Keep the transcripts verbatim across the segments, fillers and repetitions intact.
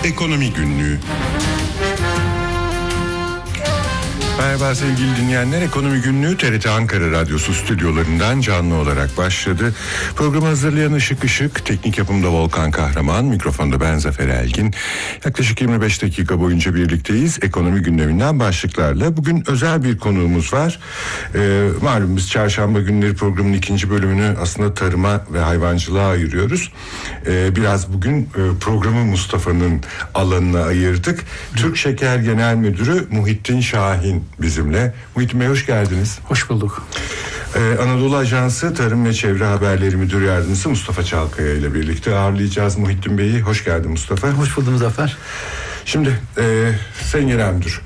Ekonomi Günlüğü. Merhaba sevgili dinleyenler, Ekonomi Günlüğü T R T Ankara Radyosu stüdyolarından canlı olarak başladı. Programı hazırlayan Işık Işık, teknik yapımda Volkan Kahraman, mikrofonda ben Zafer Elgin. Yaklaşık yirmi beş dakika boyunca birlikteyiz. Ekonomi gündeminden başlıklarla. Bugün özel bir konuğumuz var. Ee, malum biz çarşamba günleri programın ikinci bölümünü aslında tarıma ve hayvancılığa ayırıyoruz. Ee, biraz bugün e, programı Mustafa'nın alanına ayırdık. Türk Şeker Genel Müdürü Muhittin Şahin bizimle. Muhittin Bey, hoş geldiniz. Hoş bulduk. Ee, Anadolu Ajansı Tarım ve Çevre Haberleri Müdür Yardımcısı Mustafa Çalkaya ile birlikte ağırlayacağız Muhittin Bey'i. Hoş geldin Mustafa. Hoş buldum Zafer. Şimdi e, Sayın Genel Müdür,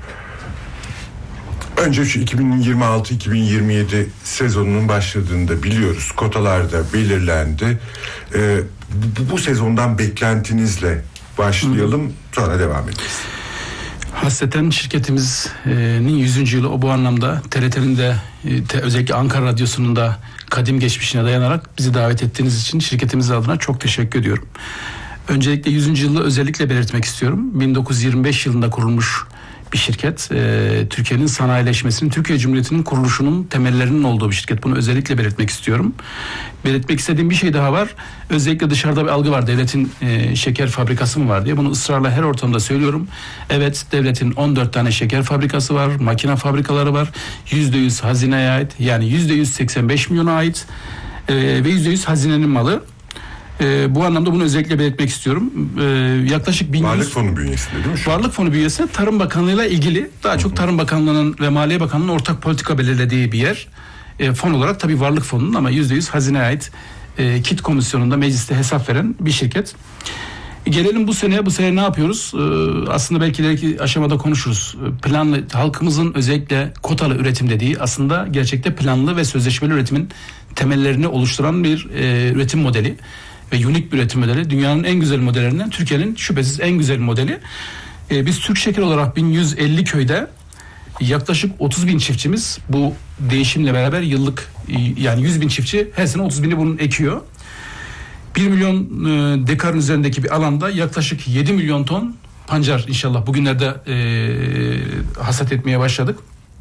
önce şu iki bin yirmi altı iki bin yirmi yedi sezonunun başladığında biliyoruz, kotalar da belirlendi. E, bu, bu sezondan beklentinizle başlayalım, Hı. sonra devam ederiz. Hasreten şirketimizin yüzüncü yılı o bu anlamda T R T'nin de özellikle Ankara Radyosu'nun da kadim geçmişine dayanarak bizi davet ettiğiniz için şirketimiz adına çok teşekkür ediyorum. Öncelikle yüzüncü yılı özellikle belirtmek istiyorum. bin dokuz yüz yirmi beş yılında kurulmuş bir şirket. Ee, Türkiye'nin sanayileşmesinin, Türkiye Cumhuriyeti'nin kuruluşunun temellerinin olduğu bir şirket. Bunu özellikle belirtmek istiyorum. Belirtmek istediğim bir şey daha var. Özellikle dışarıda bir algı var. Devletin e, şeker fabrikası mı var diye. Bunu ısrarla her ortamda söylüyorum. Evet, devletin on dört tane şeker fabrikası var. Makine fabrikaları var. yüzde yüz hazineye ait. Yani yüzde yüz seksen beş milyona ait. E, ve yüzde yüz hazinenin malı. Ee, bu anlamda bunu özellikle belirtmek istiyorum. Ee, yaklaşık bin yüz... Varlık Fonu bünyesinde değil mi? Varlık Fonu bünyesinde Tarım Bakanlığı'yla ilgili daha çok Tarım Bakanlığı'nın ve Maliye Bakanlığı'nın ortak politika belirlediği bir yer. E, fon olarak tabii Varlık Fonu'nun ama yüzde yüz hazineye ait e, KİT komisyonunda mecliste hesap veren bir şirket. Gelelim bu seneye. Bu sene ne yapıyoruz? Ee, aslında belki ileriki aşamada konuşuruz. Planlı, halkımızın özellikle kotalı üretim dediği aslında gerçekte planlı ve sözleşmeli üretimin temellerini oluşturan bir e, üretim modeli. Ve unik bir üretim modeli. Dünyanın en güzel modellerinden, Türkiye'nin şüphesiz en güzel modeli. Ee, biz Türk Şeker olarak bin yüz elli köyde yaklaşık otuz bin çiftçimiz bu değişimle beraber yıllık, yani yüz bin çiftçi her sene otuz bini bunun ekiyor. bir milyon e, dekarın üzerindeki bir alanda yaklaşık yedi milyon ton pancar inşallah bugünlerde e, hasat etmeye başladık.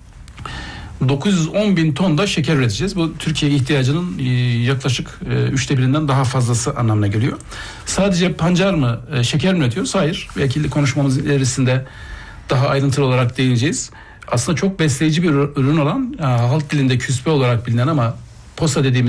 dokuz yüz on bin ton da şeker üreteceğiz. Bu Türkiye ihtiyacının yaklaşık üçte birinden daha fazlası anlamına geliyor. Sadece pancar mı, şeker mi üretiyoruz? Hayır. Belki konuşmamız ilerisinde daha ayrıntılı olarak değineceğiz. Aslında çok besleyici bir ürün olan, halk dilinde küspe olarak bilinen ama posa dediğimiz